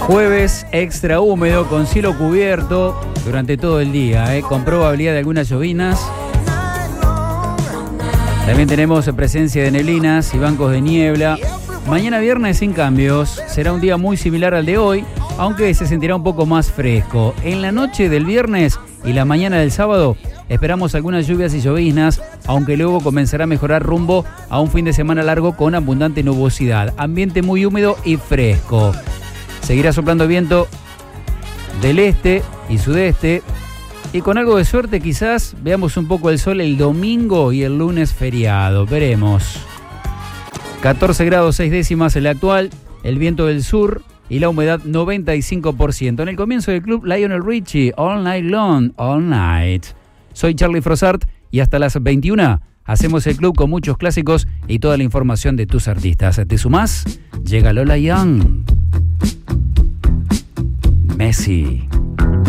Jueves extra húmedo con cielo cubierto durante todo el día, con probabilidad de algunas llovinas. También tenemos presencia de neblinas y bancos de niebla. Mañana viernes sin cambios, será un día muy similar al de hoy, aunque se sentirá un poco más fresco. En la noche del viernes y la mañana del sábado esperamos algunas lluvias y lloviznas, aunque luego comenzará a mejorar rumbo a un fin de semana largo con abundante nubosidad. Ambiente muy húmedo y fresco. Seguirá soplando viento del este y sudeste. Y con algo de suerte quizás veamos un poco el sol el domingo y el lunes feriado. Veremos. 14 grados 6 décimas el actual, el viento del sur y la humedad 95%. En el comienzo del club Lionel Richie, All Night Long, All Night. Soy Charlie Frossart y hasta las 21 hacemos el club con muchos clásicos y toda la información de tus artistas. ¿Te sumás? Llega Lola Young. Messi.